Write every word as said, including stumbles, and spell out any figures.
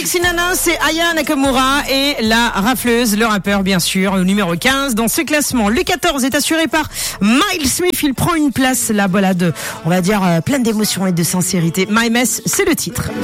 Sexy Nana, c'est Aya Nakamura et la rafleuse, le rappeur bien sûr, au numéro quinze dans ce classement. Le quatorze est assuré par Miles Smith, il prend une place, la balade, on va dire, pleine d'émotion et de sincérité. My Mess, c'est le titre.